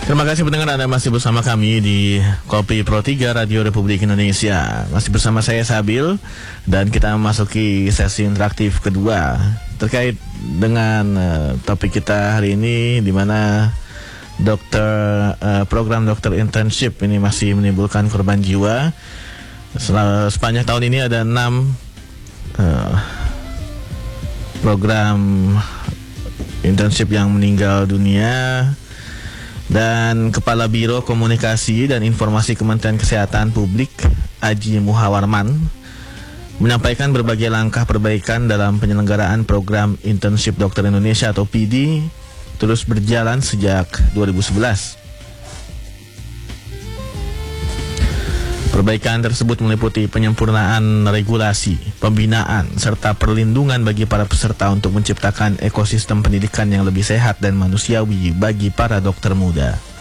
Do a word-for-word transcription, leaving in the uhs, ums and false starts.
Terima kasih pendengar, Anda masih bersama kami di Kopi Pro tiga Radio Republik Indonesia. Masih bersama saya Sabil, dan kita memasuki sesi interaktif kedua terkait dengan uh, topik kita hari ini, di mana dokter uh, program dokter internship ini masih menimbulkan korban jiwa. Selama, sepanjang tahun ini ada enam uh, program internship yang meninggal dunia. Dan Kepala Biro Komunikasi dan Informasi Kementerian Kesehatan Publik, Aji Muhawarman, menyampaikan berbagai langkah perbaikan dalam penyelenggaraan program Internship Dokter Indonesia atau P D terus berjalan sejak dua ribu sebelas. Perbaikan tersebut meliputi penyempurnaan regulasi, pembinaan, serta perlindungan bagi para peserta untuk menciptakan ekosistem pendidikan yang lebih sehat dan manusiawi bagi para dokter muda.